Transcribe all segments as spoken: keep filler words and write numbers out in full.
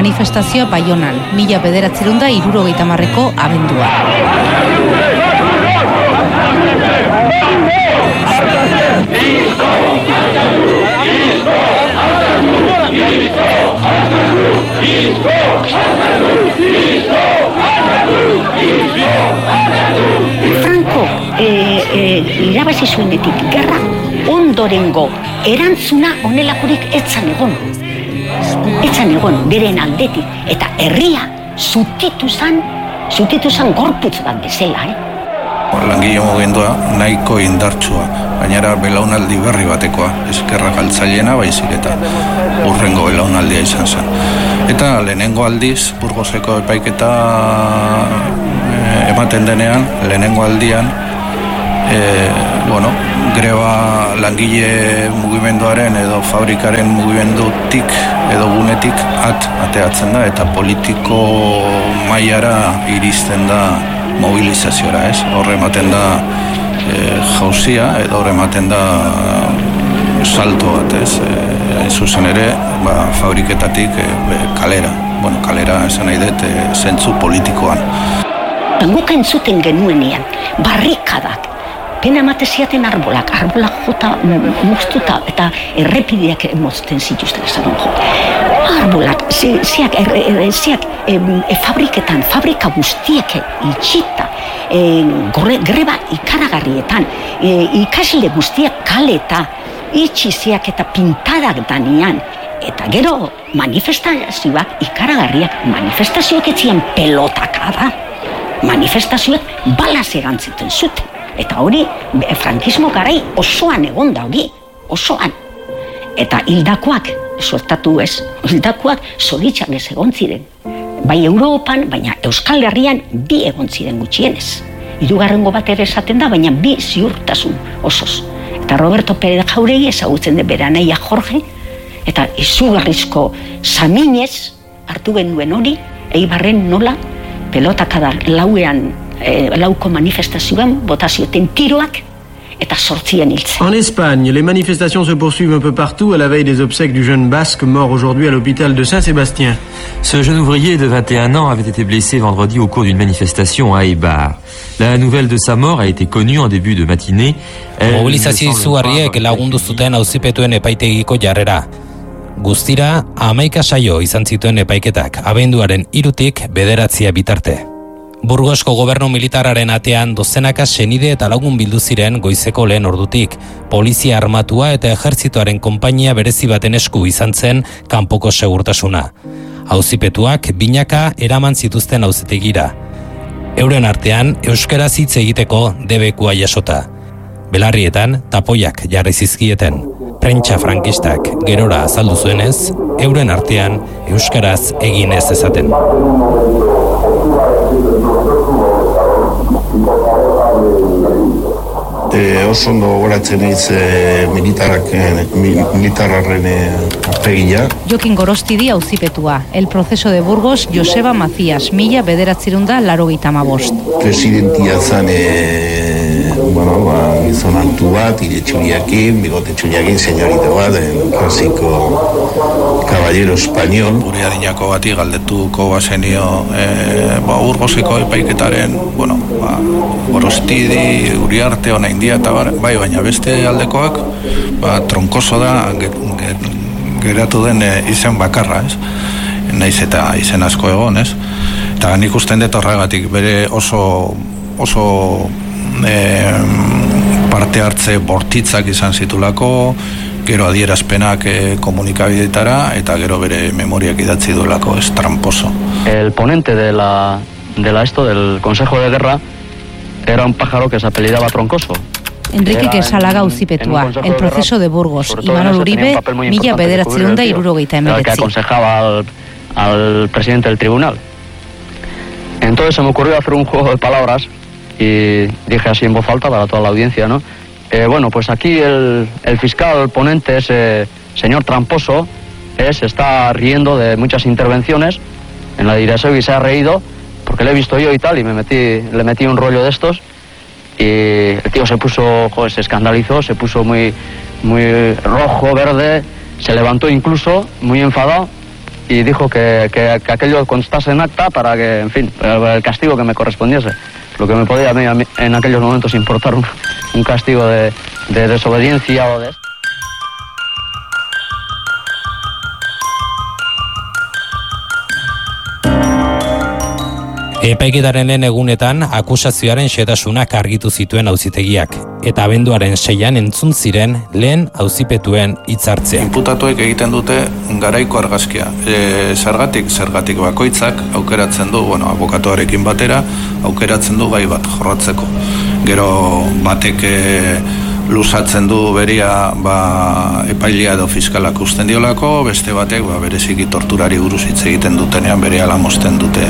manifestazioa Baionan, mila bederatziehun eta hirurogeita hamarreko abendua. Franco eh, eh, irabazi zuenetik gerra ondorengo erantzuna honelakorik etzan egon. Etzan egon, beren aldetik. Eta herria zutitu zan, zutitu zan gorputz bat bezala, eh? Langile mugimendua nahiko indartsua, gainera belaunaldi berri batekoa, ezkerra galtzaileena baizik eta urrengo belaunaldia izan zen. Eta lehenengo aldiz, Burgoseko epaiketa e, ematen denean, lehenengo aldian, e, bueno, greba langile mugimenduaren edo fabrikaren mugimendutik edo gunetik at ateatzen da eta politiko mailara iristen da mobilizaziora, ez? Horre ematen da e, jauzia edo horre ematen da salto bat, ez? E, zuzen ere, ba, fabriketatik e, kalera. Bueno, kalera esan nahi dut e, zentzu politikoan. Guk entzuten genuenean, barrikadak, pena emate ziaten arbolak, arbolak jota moztuta eta errepideak mozten zituzten esan jo. Arbolak, ziak, er, er, ziak e, e, fabriketan, fabrika guztiek itxita, e, gore, greba ikaragarrietan, e, ikasle guztiak kaleta, itxiziak eta pintadak danian, eta gero manifestazioak ikaragarriak, manifestazioak etzian pelotakada, manifestazioak balaz erantzuten zuten. Eta hori, frankismo garai osoan egon da hori, osoan. Eta hildakoak, suertatu ez, hildakoak zoritxan ez egon ziren. Bai Europan, baina Euskal Herrian bi egon ziren gutxienez. Hirugarrengo bat ere esaten da, baina bi ziurtasun osoz. Eta Roberto Pérez Jauregi ezagutzen de bere anaia Jorge, eta izugarrizko saminez hartu genuen hori, Eibarren nola, pelotakada lauean, eh, lauko manifestazioan, botazioten tiroak, eta sortzien hiltzen. En Espagne, les manifestations se poursuivent un peu partout à la veille des obsèques du jeune basque mort aujourd'hui à l'hôpital de Saint-Sébastien. Ce jeune ouvrier de vingt et un ans avait été blessé vendredi au cours d'une manifestation à Eibar. La nouvelle de sa mort a été connue en début de matinée. Mobilizazio izugarriek lagundu zuten auzipetuen epaitegiko jarrera. Guztira, hamaika saio izan zituen epaiketak, abenduaren hirutik bederatzia bitarte. Burgosko gobernu militarraren atean dozenaka senide eta lagun bildu ziren goizeko lehen ordutik. Polizia armatua eta ejertzitoaren konpainia berezi baten esku izan zen kanpoko segurtasuna. Auzipetuak binaka eraman zituzten auzitegira. Euren artean euskaraz hitz egiteko debekua jasota. Belarrietan tapoiak jarri zizkieten. Prentsa frankistak gerora azaldu zuenez, euren artean euskaraz egin ez ezaten. E, oso ondo goratzen eiz e, militarak, e, militarraren e, apegia. Jokin Gorostidi auzipetua, el proceso de Burgos, Joseba Macías, mila bederatzerun da larogeita hamabost. Presidentia zan, e, bueno, ba, gizon altu bat, ire txuriakin, bigote txuriakin, senyorita bat, el clásico caballero español. Gure adinako bati galdetuko bazenio e, ba, Burgoseko epaiketaren, bueno, ba, Gorostidi, Uriarte, ona india eta bar, bai, baina beste aldekoak, ba, tronkoso da get, get, geratu den e, izen bakarra, ez? Naiz eta izen asko egon, ez? Eta nik usten dut horregatik, bere oso, oso e, parte hartze bortitzak izan zitulako, gero adierazpenak e, komunikabidetara, eta gero bere memoriak idatzi duelako, ez tramposo. El ponente de la, de la esto del Consejo de Guerra era un pájaro que se apellidaba Troncoso. Enrique Quesalaga auzipetua, el proceso de Burgos, Imanol Uribe, mila bederatzerun da hirurogeita hemeretzi. Que aconsejaba al, al presidente del tribunal. Entonces se me ocurrió hacer un juego de palabras y dije así en voz alta para toda la audiencia, ¿no? Eh, bueno, pues aquí el, el fiscal ponente, ese señor tramposo, eh, se está riendo de muchas intervenciones en la dirección y se ha reído porque le he visto yo y tal, y me metí, le metí un rollo de estos, y el tío se puso, joder, se escandalizó, se puso muy, muy rojo, verde, se levantó incluso, muy enfadado, y dijo que, que, que aquello constase en acta para que, en fin, el castigo que me correspondiese. Lo que me podía a mí, a mí en aquellos momentos importar un, un castigo de, de desobediencia o de... Epaiketaren lehen egunetan akusazioaren xehetasunak argitu zituen auzitegiak, eta abenduaren seian entzun ziren lehen auzipetuen hitzartzea. Inputatuek egiten dute garaiko argazkia. E, zergatik, zergatik bakoitzak aukeratzen du, bueno, abokatuarekin batera, aukeratzen du gai bat jorratzeko. Gero batek e, luzatzen du beria ba, epailia edo fiskalak usten diolako, beste batek ba, bereziki torturari buruz hitz egiten dutenean bere ala mozten dute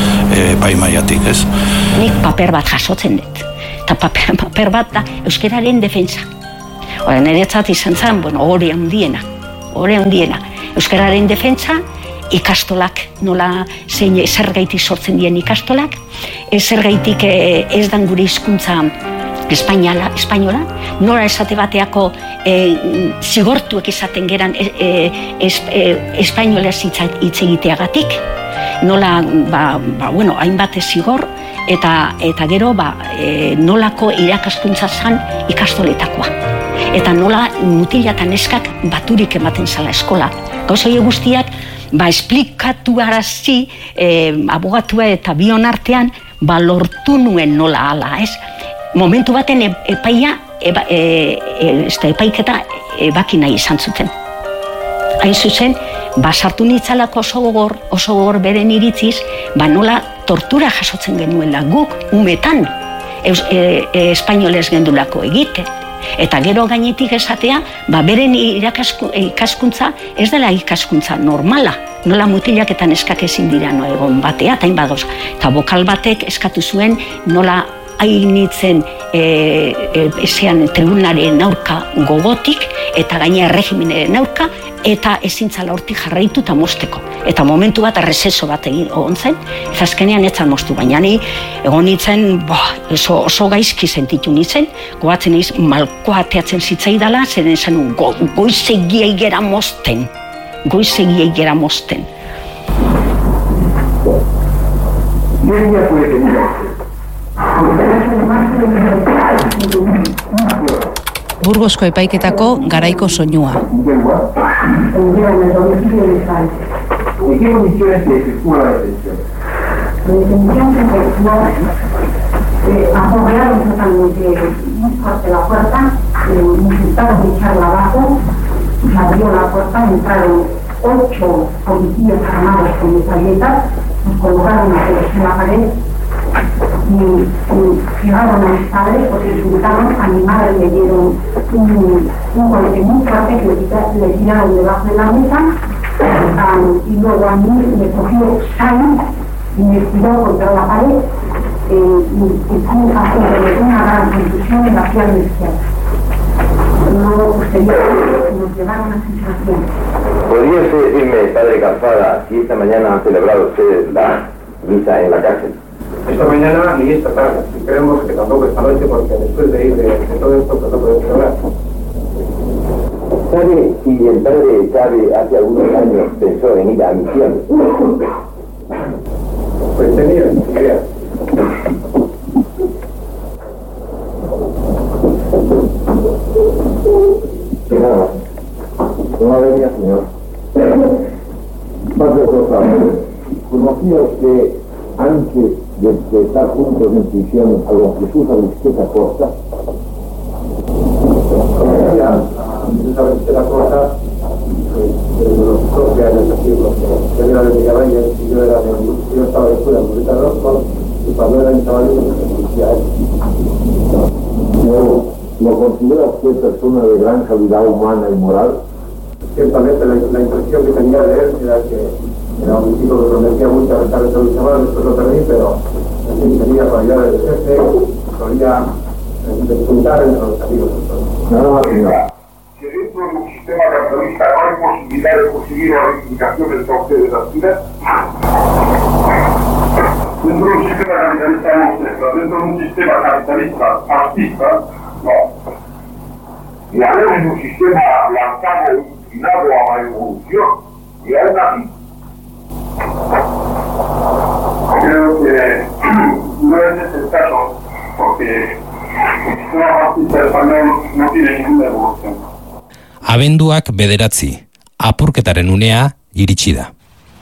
e, epaimaiatik, ez? Nik paper bat jasotzen dut, eta paper, paper bat da euskararen defentsa. Hora, niretzat izan zen, bueno, hori handiena, hori handiena. Euskararen defentsa, ikastolak, nola zein zergaitik sortzen dien ikastolak, ez zergaitik ez dan gure hizkuntza espainola, espainola, nola esate bateako e, zigortuek izaten geran e, e, e, espainolez hitz egiteagatik, nola, ba, ba, bueno, hainbat zigor, eta, eta gero, ba, e, nolako irakaskuntza zan ikastoletakoa. Eta nola mutila eta neskak baturik ematen zala eskola. Gauza guztiak, ba, esplikatu arazi, e, abogatua eta bion artean, ba, lortu nuen nola ala, ez? Momentu baten epaia, eba, e, e, epaiketa ebaki nahi izan zuten. Hain zuzen, basartu nitzalako oso gogor, oso gogor beren iritziz, ba nola tortura jasotzen genuela guk, umetan, eus, e, e, espainolez gendulako egite. Eta gero gainetik esatea, ba beren irakasku, ikaskuntza ez dela ikaskuntza normala. Nola mutilak eta neskak ezin dira no egon batea, eta inbadoz. Eta bokal batek eskatu zuen nola hainitzen e, e, ezean tribunaren aurka gogotik eta gaina erregimenaren aurka eta ezintzala hortik jarraitu eta mozteko. Eta momentu bat arrezeso bat egin egon zen, eta azkenean etzan moztu, baina ni egon nintzen boh, oso, oso gaizki sentitu nintzen, goatzen iz malkoa ateatzen zitzaidala, zer esan go, goizegiai gera mozten, goizegiai gera mozten. Burgosko epaiketako garaiko soinua. Apoyaron totalmente de la puerta, intentaron echarla abajo, abrió la puerta, entraron ocho policías armados con metralletas, nos colocaron en la pared y, y llegaron a mis padres porque insultaron a mi madre, le dieron un, un golpe muy fuerte que le, le tiraron debajo de la mesa um, y luego a mí me cogió Simon y me tiró contra la pared eh, y, y fue haciendo una gran confusión en la pierna izquierda. Luego posteriormente nos llevaron a sensación. ¿Podría usted decirme, padre Calzada, si esta mañana han celebrado ustedes la misa en la cárcel? Esta mañana ni esta tarde, y creemos que tampoco esta noche, porque después de ir de, de todo esto, pues no podemos hablar. ¿Sabe si el padre Chávez hace algunos años pensó en ir a Misiones? Pues tenía idea. Nada, no venía, señor. Más de cosa, conocía usted antes de estar juntos en prisión a don Jesús Agustín Acosta. Conocía a Jesús Agustín Acosta desde los doce años así, porque él era de Millabañez y yo era de, yo estaba de escuela en Burrita Rosco, y cuando era en chavalín me conocía a él. ¿Lo considera usted persona de gran calidad humana y moral? Ciertamente la, la impresión que tenía de él era que era un chico que prometía mucho a restar de todo el chaval, después lo perdí, pero en fin, tenía cualidades de jefe, solía despuntar entre los amigos. Nada más, señor. Que dentro de un sistema capitalista no hay posibilidad de conseguir la reivindicación del cauce de las vidas. Dentro de un sistema capitalista no, dentro de un sistema capitalista fascista, no. Y a ver en un sistema lanzado, inclinado a la evolución, y aún así, Creo que no es el caso, porque el sistema fascista español no tiene ninguna evolución. Abenduak bederatzi, apurketaren unea iritsi da.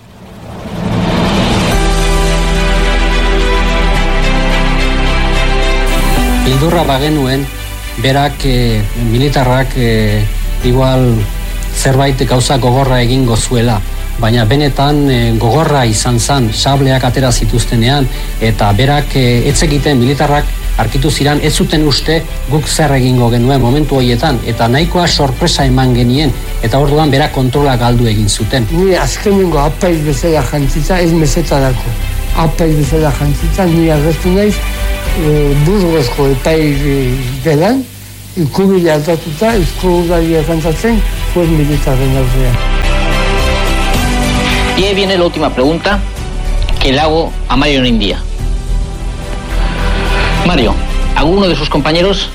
Beldurra bagenuen, berak e, militarrak e, igual zerbait gauza gogorra egingo zuela, baina benetan e, gogorra izan zan, sableak atera zituztenean, eta berak e, etzekiten militarrak arkitu ziran, ez zuten uste guk zer egingo genuen momentu horietan, eta nahikoa sorpresa eman genien, eta orduan berak kontrola galdu egin zuten. Ni azkenengo apaiz bezala jantzitza, ez mesetarako. Apaiz bezala jantzitza, ni agertu naiz, e, Burgosko epai gelan, ikubila aldatuta, eskudaria kantzatzen, fue militarren aurrean. Y ahí viene la última pregunta que le hago a Mario Onaindia. Mario, algunos de sus compañeros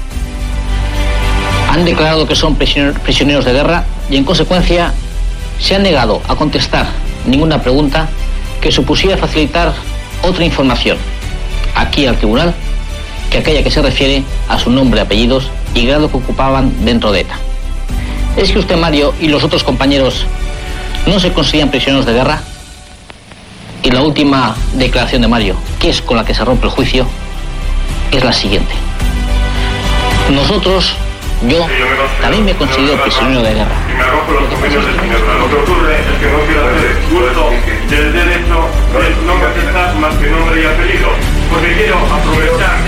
han declarado que son prisioneros de guerra y en consecuencia se han negado a contestar ninguna pregunta que supusiera facilitar otra información aquí al tribunal que aquella que se refiere a su nombre, apellidos y grado que ocupaban dentro de ETA. ¿Es que usted, Mario, y los otros compañeros no se consideran prisioneros de guerra? Y la última declaración de Mario, que es con la que se rompe el juicio, es la siguiente. Nosotros, yo, también me considero prisionero de guerra. Y me acojo los convenios del señor. Lo que ocurre es que no quiero hacer uso del derecho de no contestar más que nombre y apellido, porque quiero aprovechar